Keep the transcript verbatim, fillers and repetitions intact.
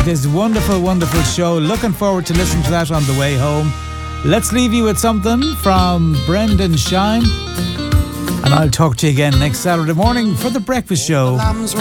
his wonderful, wonderful show. Looking forward to listening to that on the way home. Let's leave you with something from Brendan Shine. And I'll talk to you again next Saturday morning for The Breakfast Show.